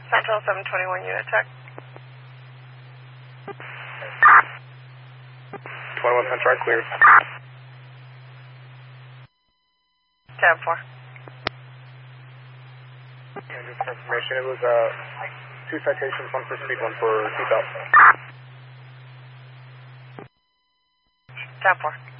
Central 721 unit check. 21 Central, cleared. Tab 4. And just for information, it was 2 citations, 1 for speed, 1 for seatbelt. Tab 4.